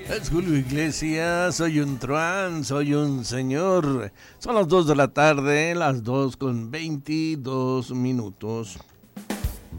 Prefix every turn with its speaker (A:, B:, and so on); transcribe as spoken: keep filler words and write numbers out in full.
A: Es Julio Iglesias, soy un truán, soy un señor. Son las dos de la tarde, las dos con veintidós minutos.